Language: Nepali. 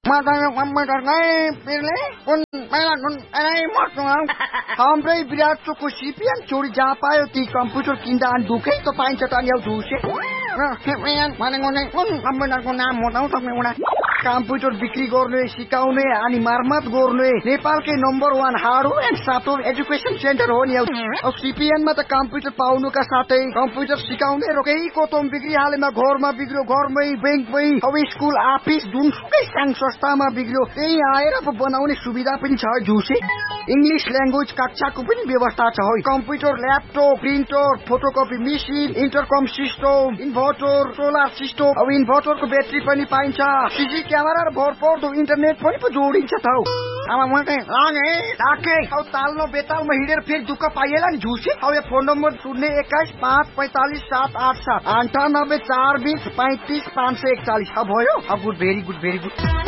हाम्रै विराट चोकको सिपिएन चोरी जहाँ पायो ती कम्प्युटर किन्दा अनि दुखै त पाइन्छ त नि झुसे कम्प्युटरको नाम बताउ तपाईँ कम्प्युटर बिक्री गर्ने सिकाउने अनि मर्मत गर्ने नेपालकै number 1 hardware and software education centre हो नि। अब सिपिएनमा त कम्प्युटर पाउनुका साथै कम्प्युटर सिकाउने रोकैको तोम बिक्री हालेमा घरमा बिग्रियो घरमै बैंकमै अब स्कुल अफिस जुनसुकै संघ संस्थामा बिग्रियो त्यही आएर बनाउने सुविधा पनि छ झुसे। इंग्लिश ल्याङ्ग्वेज कक्षाको पनि व्यवस्था छ हो। Computer laptop printer photocopy machine इन्टरकम system inverter solar system अब इन्भर्टरको ब्याट्री पनि पाइन्छ सीसी क्यामेरा र भरपर्दो इन्टरनेट पनि जोडिन्छ त हौ। अब म चाहिँ लागे अब तालमा बेतालमा हिँडेर फेरि दुःख पाइएला नि झुसे। अब यो फोन नम्बर 021545787 9842453541 भयो। अब good very good very good.